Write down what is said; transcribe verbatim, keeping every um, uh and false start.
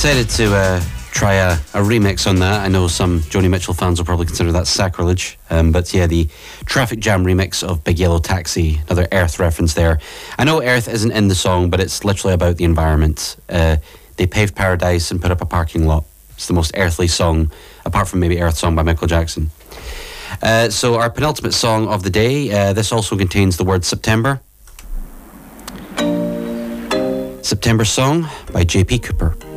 decided to uh, try a, a remix on that. I know some Joni Mitchell fans will probably consider that sacrilege. Um, but yeah, the Traffic Jam remix of Big Yellow Taxi, another Earth reference there. I know Earth isn't in the song, but it's literally about the environment. Uh, they paved paradise and put up a parking lot. It's the most earthly song, apart from maybe Earth Song by Michael Jackson. Uh, so our penultimate song of the day, uh, this also contains the word September. September Song by J P Cooper.